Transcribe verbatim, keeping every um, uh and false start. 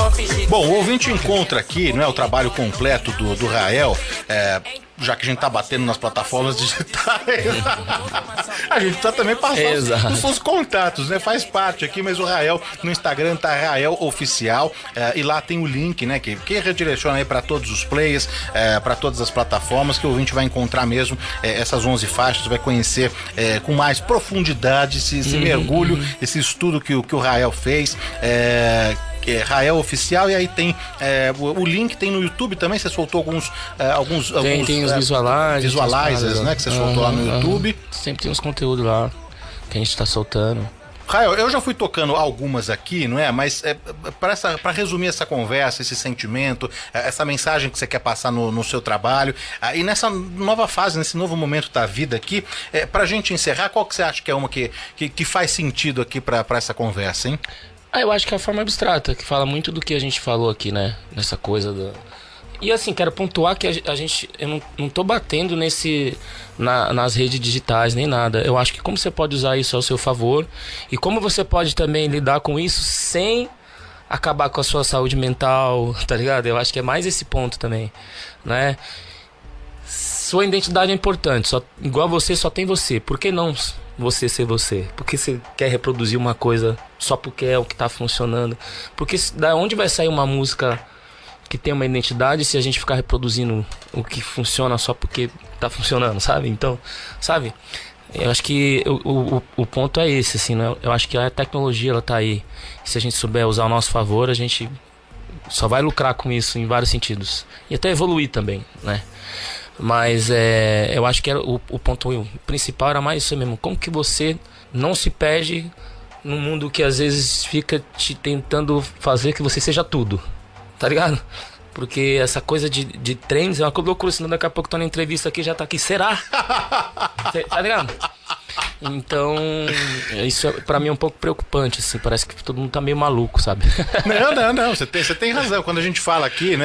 Bom, o ouvinte encontra aqui, não é, o trabalho completo do, do Rael, é, já que a gente tá batendo nas plataformas digitais, a gente precisa também passar os, os seus contatos, né? Faz parte aqui, mas o Rael no Instagram tá Rael Oficial, é, e lá tem o link, né? Que, que redireciona aí para todos os players, é, para todas as plataformas, que o ouvinte vai encontrar mesmo é, essas onze faixas, vai conhecer é, com mais profundidade esse, esse uhum, mergulho, uhum. esse estudo que, que o Rael fez. É, É, Rael Oficial, e aí tem é, o, o link tem no YouTube também, você soltou alguns é, alguns, tem, alguns tem os visualizers, visualizers, né, que você soltou uhum, lá no YouTube. Uhum. Sempre tem uns conteúdos lá que a gente tá soltando. Rael, eu já fui tocando algumas aqui, não é? Mas é, para resumir essa conversa, esse sentimento, essa mensagem que você quer passar no, no seu trabalho, e nessa nova fase, nesse novo momento da vida aqui, é, pra gente encerrar, qual que você acha que é uma que, que, que faz sentido aqui pra, pra essa conversa, hein? Ah, eu acho que é a forma abstrata, que fala muito do que a gente falou aqui, né? Nessa coisa do... E assim, quero pontuar que a, a gente... Eu não, não tô batendo nesse... Na, nas redes digitais, nem nada. Eu acho que como você pode usar isso ao seu favor, e como você pode também lidar com isso sem acabar com a sua saúde mental, tá ligado? Eu acho que é mais esse ponto também, né? Sua identidade é importante, só, igual você, só tem você. Por que não você ser você? Por que você quer reproduzir uma coisa só porque é o que tá funcionando? Porque da onde vai sair uma música que tem uma identidade se a gente ficar reproduzindo o que funciona só porque tá funcionando, sabe? Então, sabe? Eu acho que o, o, o ponto é esse, assim, né? Eu acho que a tecnologia, ela tá aí. Se a gente souber usar ao nosso favor, a gente só vai lucrar com isso em vários sentidos. E até evoluir também, né? Mas é, eu acho que era o, o ponto principal era mais isso mesmo. Como que você não se perde num mundo que às vezes fica te tentando fazer que você seja tudo, tá ligado? Porque essa coisa de, de trends é uma loucura, senão daqui a pouco tô na entrevista aqui, já tá aqui, será? Tá ligado? Então, isso é, pra mim é um pouco preocupante, assim, parece que todo mundo tá meio maluco, sabe? Não, não, não, você tem, você tem razão. Quando a gente fala aqui, né,